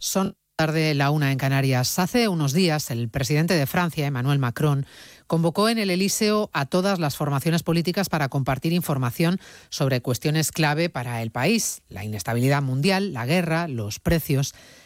Son tarde la 1 en Canarias. Hace unos días el presidente de Francia, Emmanuel Macron, convocó en el Elíseo a todas las formaciones políticas para compartir información sobre cuestiones clave para el país: la inestabilidad mundial, la guerra, los precios.